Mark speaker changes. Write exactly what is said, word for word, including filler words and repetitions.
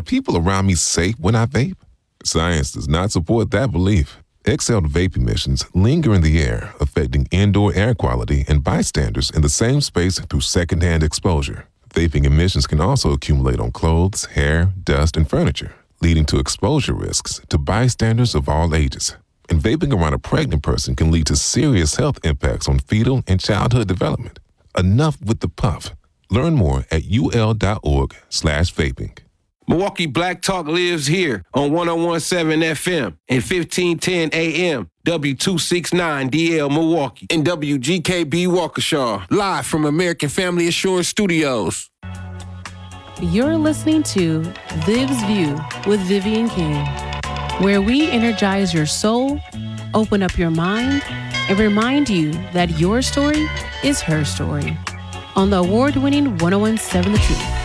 Speaker 1: people around me safe when I vape? Science does not support that belief. Exhaled vape emissions linger in the air, affecting indoor air quality and bystanders in the same space through secondhand exposure. Vaping emissions can also accumulate on clothes, hair, dust, and furniture, leading to exposure risks to bystanders of all ages. And vaping around a pregnant person can lead to serious health impacts on fetal and childhood development. Enough with the puff. Learn more at ul.org slash vaping.
Speaker 2: Milwaukee Black Talk lives here on one oh one point seven F M and fifteen ten A M, W two sixty-nine D L Milwaukee, and W G K B Waukesha, live from American Family Assurance Studios.
Speaker 3: You're listening to Viv's View with Vivian King, where we energize your soul, open up your mind, and remind you that your story is her story. On the award-winning one oh one point seven The Truth.